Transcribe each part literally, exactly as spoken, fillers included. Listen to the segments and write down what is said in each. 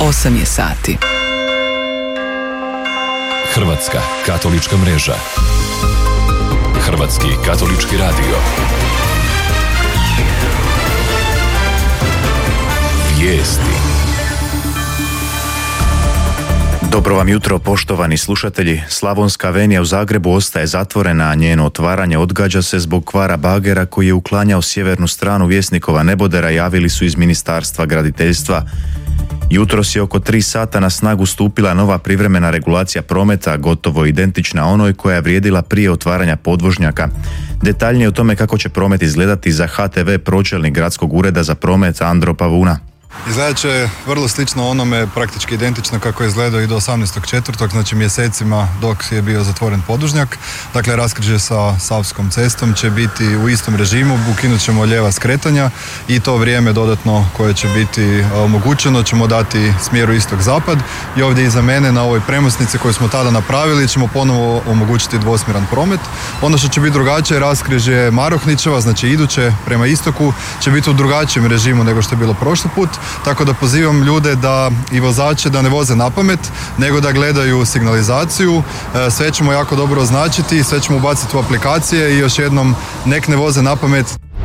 osam je sati. Hrvatska katolička mreža. Hrvatski katolički radio. Vijesti. Dobro vam jutro, poštovani slušatelji. Slavonska avenija u Zagrebu ostaje zatvorena, a njeno otvaranje odgađa se zbog kvara bagera koji je uklanjao sjevernu stranu Vjesnikova nebodera, javili su iz Ministarstva graditeljstva. Jutros je oko tri sata na snagu stupila nova privremena regulacija prometa, gotovo identična onoj koja je vrijedila prije otvaranja podvožnjaka. Detaljnije o tome kako će promet izgledati za H T V pročelnik Gradskog ureda za promet Andro Pavuna. Izgledat će vrlo slično onome, praktički identično kako je izgledao i do osamnaestog četvrtog, znači mjesecima dok je bio zatvoren podvožnjak. Dakle, raskrižje sa Savskom cestom će biti u istom režimu, ukinut ćemo lijeva skretanja i to vrijeme dodatno koje će biti omogućeno ćemo dati smjeru istok-zapad i ovdje iza mene na ovoj premosnici koju smo tada napravili ćemo ponovo omogućiti dvosmjeran promet. Ono što će biti drugačije, raskrižje Marohničeva, znači iduće prema istoku, će biti u drugačijem režimu nego što je bilo prošli put. Tako da pozivam ljude da i vozače da ne voze na pamet, nego da gledaju signalizaciju. Sve ćemo jako dobro označiti, sve ćemo ubaciti u aplikacije i još jednom nek ne voze na pamet.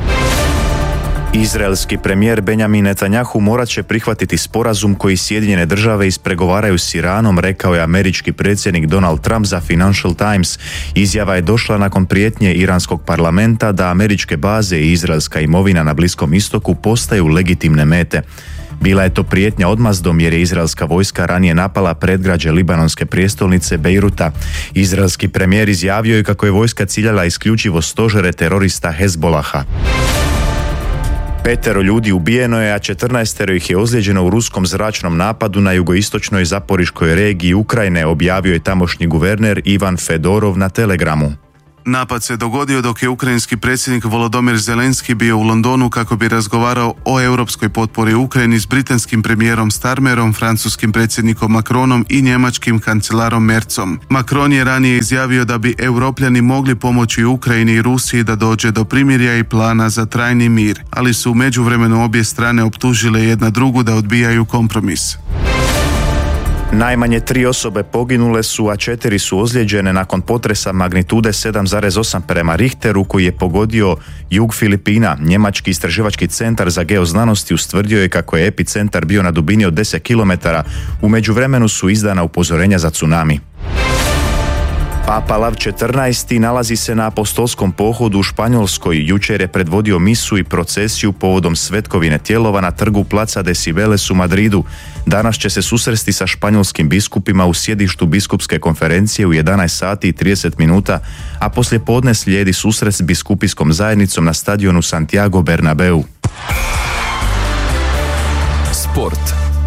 Izraelski premijer Benjamin Netanjahu morat će prihvatiti sporazum koji Sjedinjene države ispregovaraju s Iranom, rekao je američki predsjednik Donald Trump za Financial Times. Izjava je došla nakon prijetnje iranskog parlamenta da američke baze i izraelska imovina na Bliskom istoku postaju legitimne mete. Bila je to prijetnja odmazdom jer je izraelska vojska ranije napala predgrađe libanonske prijestolnice Bejruta. Izraelski premijer izjavio je kako je vojska ciljala isključivo stožere terorista Hezbolaha. Petero ljudi ubijeno je, a četrnaestero ih je ozlijeđeno u ruskom zračnom napadu na jugoistočnoj Zaporiškoj regiji Ukrajine, objavio je tamošnji guverner Ivan Fedorov na Telegramu. Napad se dogodio dok je ukrajinski predsjednik Volodymyr Zelenski bio u Londonu kako bi razgovarao o europskoj potpori Ukrajini s britanskim premijerom Starmerom, francuskim predsjednikom Macronom i njemačkim kancelarom Merzom. Macron je ranije izjavio da bi Europljani mogli pomoći Ukrajini i Rusiji da dođe do primirja i plana za trajni mir, ali su u međuvremenu obje strane optužile jedna drugu da odbijaju kompromis. Najmanje tri osobe poginule su, a četiri su ozlijeđene nakon potresa magnitude sedam zarez osam prema Richteru koji je pogodio jug Filipina. Njemački istraživački centar za geoznanosti ustvrdio je kako je epicentar bio na dubini od deset kilometara. U međuvremenu su izdana upozorenja za tsunami. Papa Lav četrnaesti nalazi se na apostolskom pohodu u Španjolskoj. Jučer je predvodio misu i procesiju povodom svetkovine tijelova na trgu Placa de Cibeles u Madridu. Danas će se susresti sa španjolskim biskupima u sjedištu biskupske konferencije u jedanaest sati i trideset minuta, a poslije podne slijedi susret s biskupijskom zajednicom na stadionu Santiago Bernabeu. Sport.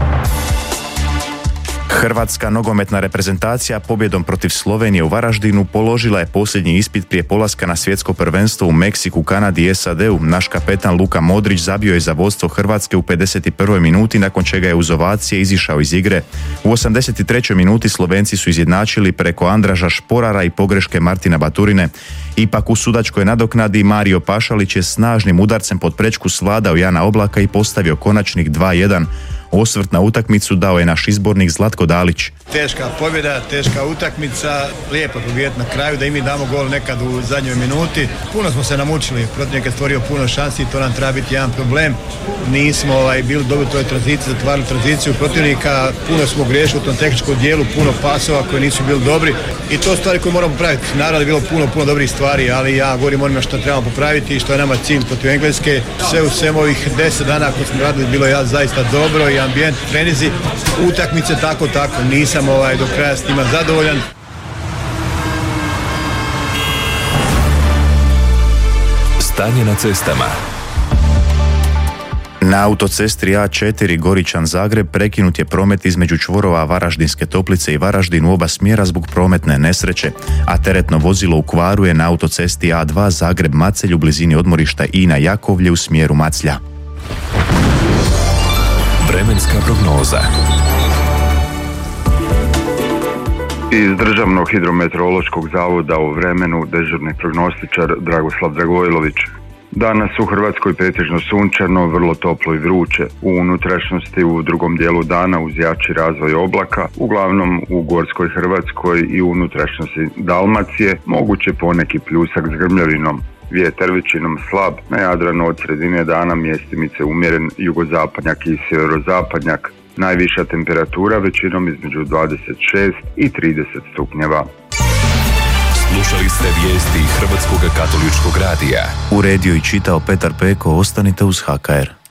Hrvatska nogometna reprezentacija pobjedom protiv Slovenije u Varaždinu položila je posljednji ispit prije polaska na svjetsko prvenstvo u Meksiku, Kanadi i S A D-u. Naš kapetan Luka Modrić zabio je za vodstvo Hrvatske u pedeset prvoj minuti, nakon čega je uz ovacije izišao iz igre. U osamdeset trećoj minuti Slovenci su izjednačili preko Andraža Šporara i pogreške Martina Baturine. Ipak u sudačkoj nadoknadi Mario Pašalić je snažnim udarcem pod prečku svladao Jana Oblaka i postavio konačnik dva jedan. Osvrt na utakmicu dao je naš izbornik Zlatko Dalić. Teška pobjeda, teška utakmica, lijepo pobijediti na kraju, da i mi damo gol nekad u zadnjoj minuti. Puno smo se namučili, protivnik je stvorio puno šansi i to nam treba biti jedan problem. Nismo ovaj, bili dobri u toj tranziciji, zatvarali tranziciju protivnika, puno smo griješili u tom tehničkom dijelu, puno pasova koji nisu bili dobri i to stvari koje moramo popraviti. Naravno je bilo puno, puno dobrih stvari, ali ja govorim onima što trebamo popraviti i što je nama cilj protiv Engleske. Sve u svemu ovih deset dana koje smo radili bilo je ja zaista dobro i ambijent, trenizi, utakmice tako tako, nisam ovaj, do kraja s njima zadovoljan. Stanje na cestama. Na autocesti A četiri Goričan-Zagreb prekinut je promet između čvorova Varaždinske Toplice i Varaždin u oba smjera zbog prometne nesreće, a teretno vozilo u kvaru je na autocesti A dva Zagreb-Macelj u blizini odmorišta Ina Jakovlje u smjeru Maclja. Vremenska prognoza. Iz Državnog hidrometeorološkog zavoda u vremenu dežurni prognostičar Dragoslav Dragojlović. Danas u Hrvatskoj pretežno sunčano, vrlo toplo i vruće. U unutrašnjosti u drugom dijelu dana uz jači razvoj oblaka, uglavnom u gorskoj Hrvatskoj i u unutrašnjosti Dalmacije, moguće poneki pljusak s grmljavinom. Vjetar većinom slab, na Jadranu od sredine dana mjestimice umjeren jugozapadnjak i sjeverozapadnjak. Najviša temperatura većinom između dvadeset šest i trideset stupnjeva. Slušali ste vijesti Hrvatskog katoličkog radija. Uredio i čitao Petar Peko, ostanite uz H K R.